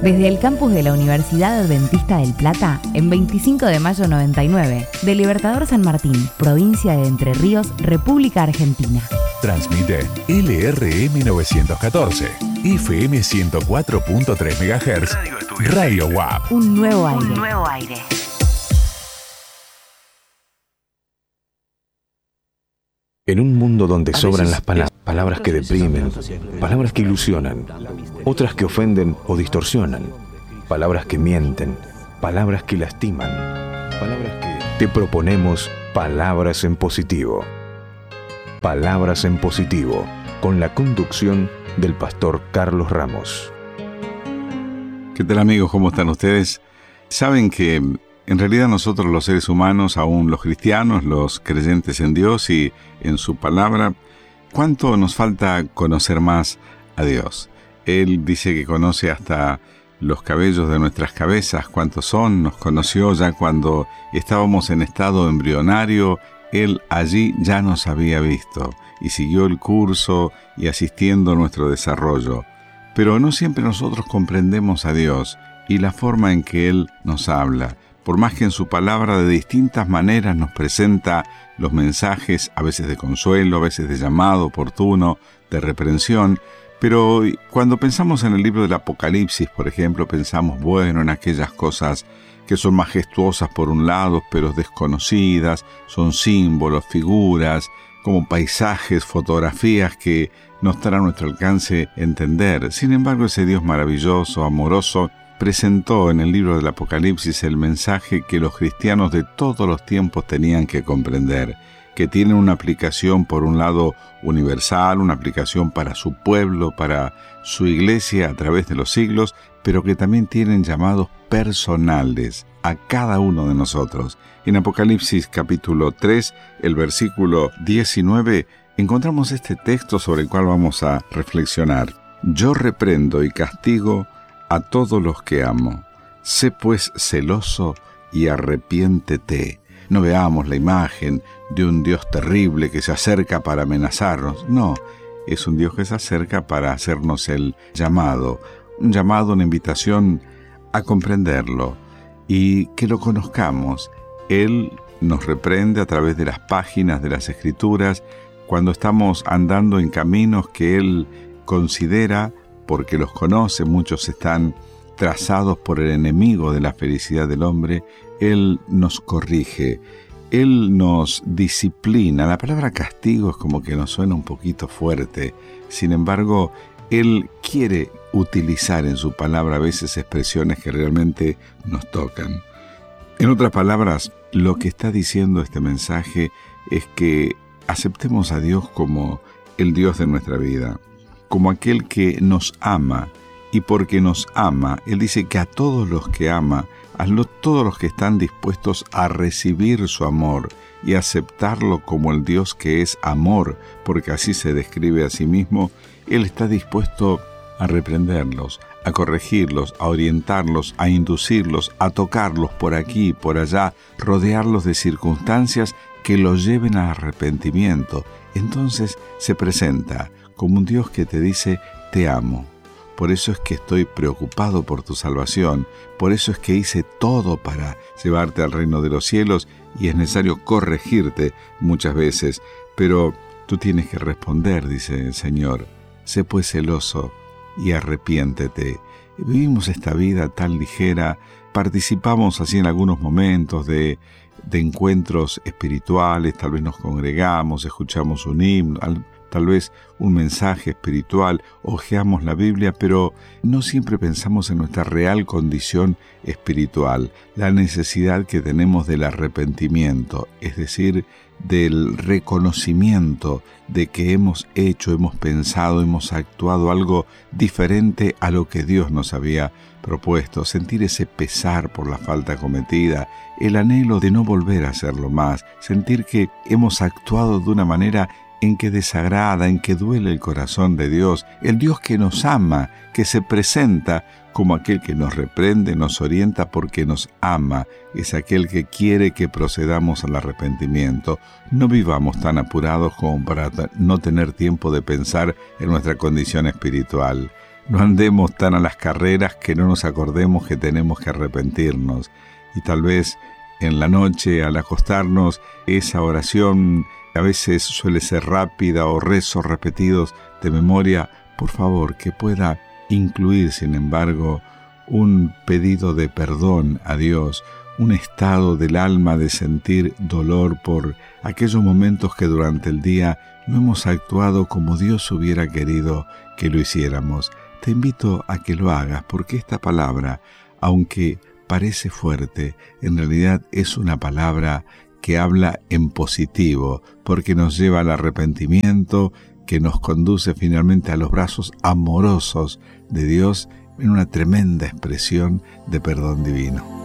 Desde el campus de la Universidad Adventista del Plata, en 25 de mayo 99, de Libertador San Martín, provincia de Entre Ríos, República Argentina. Transmite LRM 914, FM 104.3 MHz, Radio WAP. Un nuevo aire. Un nuevo aire. En un mundo donde sobran las palabras que deprimen, palabras que ilusionan, otras que ofenden o distorsionan, palabras que mienten, palabras que lastiman, palabras que... Te proponemos Palabras en Positivo. Palabras en Positivo, con la conducción del pastor Carlos Ramos. ¿Qué tal, amigos? ¿Cómo están ustedes? Saben que en realidad nosotros los seres humanos, aún los cristianos, los creyentes en Dios y en su palabra, ¿cuánto nos falta conocer más a Dios? Él dice que conoce hasta los cabellos de nuestras cabezas, cuántos son, nos conoció ya cuando estábamos en estado embrionario, Él allí ya nos había visto y siguió el curso y asistiendo a nuestro desarrollo. Pero no siempre nosotros comprendemos a Dios y la forma en que Él nos habla. Por más que en su palabra de distintas maneras nos presenta los mensajes, a veces de consuelo, a veces de llamado oportuno, de reprensión, pero cuando pensamos en el libro del Apocalipsis, por ejemplo, pensamos, bueno, en aquellas cosas que son majestuosas por un lado, pero desconocidas, son símbolos, figuras, como paisajes, fotografías que no están a nuestro alcance entender. Sin embargo, ese Dios maravilloso, amoroso, presentó en el libro del Apocalipsis el mensaje que los cristianos de todos los tiempos tenían que comprender, que tienen una aplicación por un lado universal, una aplicación para su pueblo, para su iglesia a través de los siglos, pero que también tienen llamados personales a cada uno de nosotros. En Apocalipsis capítulo 3, el versículo 19, encontramos este texto sobre el cual vamos a reflexionar. Yo reprendo y castigo a todos los que amo. Sé pues celoso y arrepiéntete. No veamos la imagen de un Dios terrible que se acerca para amenazarnos. No, es un Dios que se acerca para hacernos el llamado. Un llamado, una invitación a comprenderlo y que lo conozcamos. Él nos reprende a través de las páginas de las Escrituras cuando estamos andando en caminos que Él considera, porque los conoce, muchos están trazados por el enemigo de la felicidad del hombre. Él nos corrige, Él nos disciplina. La palabra castigo es como que nos suena un poquito fuerte. Sin embargo, Él quiere utilizar en su palabra a veces expresiones que realmente nos tocan. En otras palabras, lo que está diciendo este mensaje es que aceptemos a Dios como el Dios de nuestra vida, como aquel que nos ama, y porque nos ama, Él dice que a todos los que ama, a todos los que están dispuestos a recibir su amor y aceptarlo como el Dios que es amor, porque así se describe a sí mismo, Él está dispuesto a reprenderlos, a corregirlos, a orientarlos, a inducirlos, a tocarlos por aquí y por allá, rodearlos de circunstancias que los lleven al arrepentimiento. Entonces se presenta como un Dios que te dice, te amo. Por eso es que estoy preocupado por tu salvación. Por eso es que hice todo para llevarte al reino de los cielos y es necesario corregirte muchas veces. Pero tú tienes que responder, dice el Señor. Sé pues celoso y arrepiéntete. Vivimos esta vida tan ligera, participamos así en algunos momentos de encuentros espirituales, tal vez nos congregamos, escuchamos un himno, tal vez un mensaje espiritual, hojeamos la Biblia, pero no siempre pensamos en nuestra real condición espiritual, la necesidad que tenemos del arrepentimiento, es decir, del reconocimiento de que hemos hecho, hemos pensado, hemos actuado algo diferente a lo que Dios nos había propuesto, sentir ese pesar por la falta cometida, el anhelo de no volver a hacerlo más, sentir que hemos actuado de una manera en que desagrada, en que duele el corazón de Dios, el Dios que nos ama, que se presenta como aquel que nos reprende, nos orienta porque nos ama, es aquel que quiere que procedamos al arrepentimiento. No vivamos tan apurados como para no tener tiempo de pensar en nuestra condición espiritual. no andemos tan a las carreras que no nos acordemos que tenemos que arrepentirnos. Y tal vez en la noche, al acostarnos, esa oración a veces suele ser rápida o rezos repetidos de memoria, por favor, que pueda incluir, sin embargo, un pedido de perdón a Dios, un estado del alma de sentir dolor por aquellos momentos que durante el día no hemos actuado como Dios hubiera querido que lo hiciéramos. Te invito a que lo hagas, porque esta palabra, aunque parece fuerte, en realidad es una palabra que habla en positivo, porque nos lleva al arrepentimiento, que nos conduce finalmente a los brazos amorosos de Dios en una tremenda expresión de perdón divino.